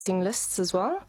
lists as well.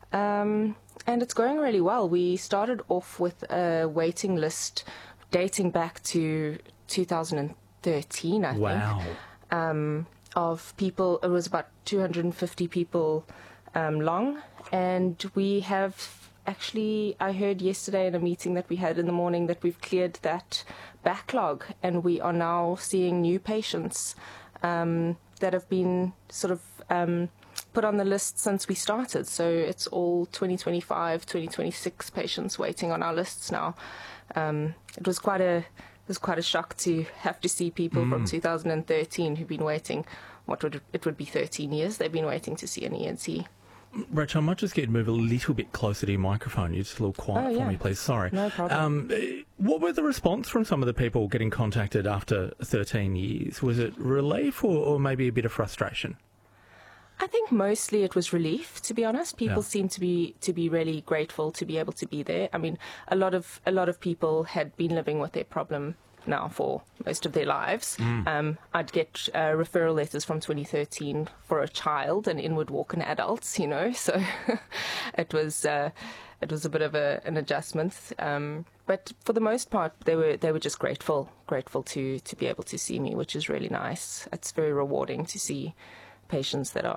And it's going really well. We started off with a waiting list dating back to 2013, I think. Wow. Of people. It was about 250 people long. And we have actually, I heard yesterday in a meeting that we had in the morning that we've cleared that backlog, and we are now seeing new patients that have been sort of put on the list since we started. So it's all 2025, 2026 patients waiting on our lists now. It was quite a shock to have to see people from 2013 who've been waiting. It would be 13 years they've been waiting to see an ENT. Rachel, I might just get you to move a little bit closer to your microphone. You're just a little quiet for me, please. Sorry. No problem. What were the response from some of the people getting contacted after 13 years? Was it relief or maybe a bit of frustration? I think mostly it was relief, to be honest. People seem to be really grateful to be able to be there. I mean, a lot of people had been living with their problem now for most of their lives. I'd get referral letters from 2013 for a child and inward walk in adults, you know, so it was a bit of an adjustment. But for the most part, they were just grateful to be able to see me, which is really nice. It's very rewarding to see patients that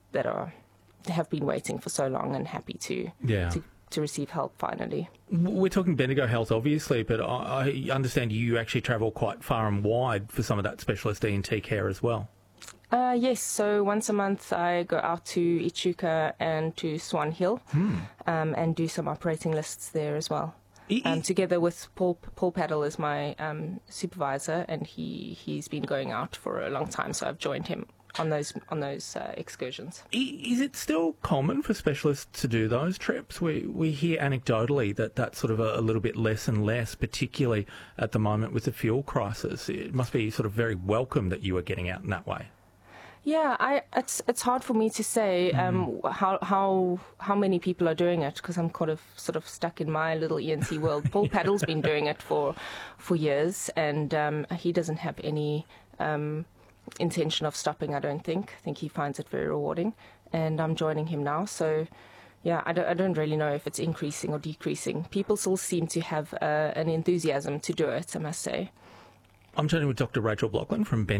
have been waiting for so long and happy to receive help finally. We're talking Bendigo Health, obviously, but I understand you actually travel quite far and wide for some of that specialist ENT care as well. Yes, so once a month I go out to Echuca and to Swan Hill and do some operating lists there as well. Together with Paul Paddle is my supervisor, and he's been going out for a long time, so I've joined him on those excursions. Is it still common for specialists to do those trips? We hear anecdotally that that's sort of a little bit less and less, particularly at the moment with the fuel crisis. It must be sort of very welcome that you are getting out in that way. Yeah, it's hard for me to say how many people are doing it, because I'm sort of stuck in my little ENT world. Paul Paddle's been doing it for years, and he doesn't have any intention of stopping, I don't think. I think he finds it very rewarding, and I'm joining him now. So, yeah, I don't really know if it's increasing or decreasing. People still seem to have an enthusiasm to do it, I must say. I'm chatting with Dr. Rachel Blockland from